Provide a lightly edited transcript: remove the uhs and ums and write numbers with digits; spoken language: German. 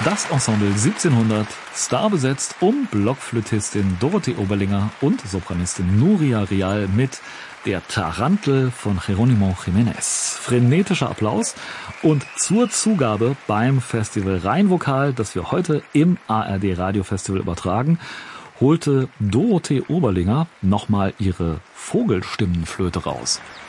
Das Ensemble 1700, starbesetzt um Blockflötistin Dorothee Oberlinger und Sopranistin Nuria Rial mit Der Tarantel von Jerónimo Jiménez. Frenetischer Applaus und zur Zugabe beim Festival Rheinvokal, das wir heute im ARD Radiofestival übertragen, holte Dorothee Oberlinger nochmal ihre Vogelstimmenflöte raus.